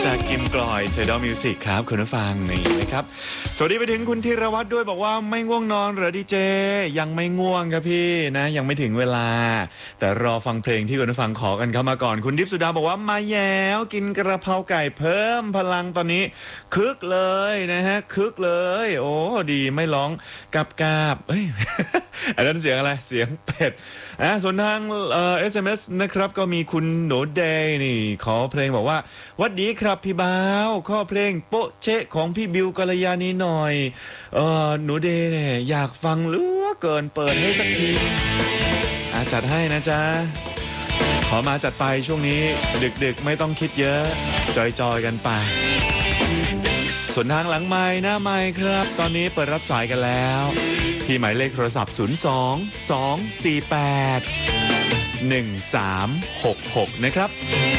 จากกิมกลอยเทดอมิวสิกครับคุณผู้ฟังนี่นะครับสวัสดีไปถึงคุณธีรวัตรด้วยบอกว่าไม่ง่วงนอนเหรอดีเจยังไม่ง่วงครับพี่นะยังไม่ถึงเวลาแต่รอฟังเพลงที่คุณผู้ฟังขอกันเข้ามาก่อนคุณดิฟสุดาบอกว่ามาแย้วกินกระเพราไก่เพิ่มพลังตอนนี้คึกเลยนะฮะคึกเลยโอ้ดีไม่ร้องกาบเอ้ย อันนั้นเสียงอะไรเสียงเป็ดส่วนทางSMS นะครับก็มีคุณหนูเดย์นี่ขอเพลงบอกว่าวัดดีครับพี่บ่าวข้อเพลงโป๊ะเชะของพี่บิวกัลยาณีหน่อยหนูเดย์เนี่ยอยากฟังเหลือเกินเปิดให้สักทีจัดให้นะจ๊ะขอมาจัดไปช่วงนี้ดึกๆไม่ต้องคิดเยอะจอยๆกันไปส่วนทางหลังไมค์หน้าไมค์ครับตอนนี้เปิดรับสายกันแล้วที่หมายเลขโทรศัพท์02 248 1366นะครับ